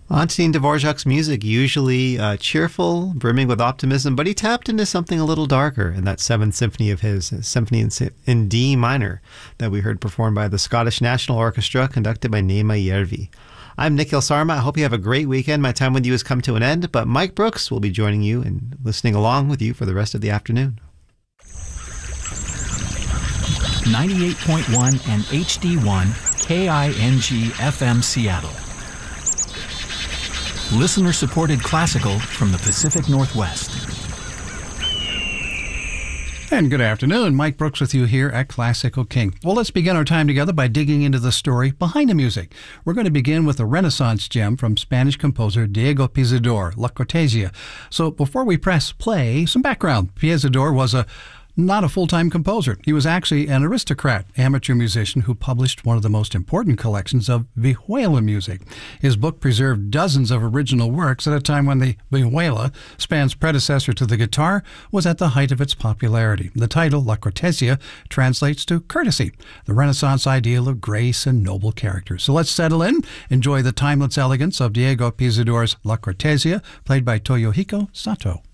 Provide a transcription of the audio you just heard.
Antonin Dvorak's music, usually cheerful, brimming with optimism, but he tapped into something a little darker in that Seventh Symphony of his, Symphony in D minor, that we heard performed by the Scottish National Orchestra, conducted by Neema Järvi. I'm Nikhil Sarma. I hope you have a great weekend. My time with you has come to an end, but Mike Brooks will be joining you and listening along with you for the rest of the afternoon. 98.1 and HD1 KING FM Seattle. Listener-supported classical from the Pacific Northwest. And good afternoon. Mike Brooks with you here at Classical King. Well, let's begin our time together by digging into the story behind the music. We're going to begin with a Renaissance gem from Spanish composer Diego Pisador, La Cortesia. So before we press play, some background. Pisador was not a full-time composer. He was actually an aristocrat, amateur musician who published one of the most important collections of vihuela music. His book preserved dozens of original works at a time when the vihuela, Span's predecessor to the guitar, was at the height of its popularity. The title, La Cortesia, translates to courtesy, the Renaissance ideal of grace and noble character. So let's settle in, enjoy the timeless elegance of Diego Pisador's La Cortesia, played by Toyohiko Sato.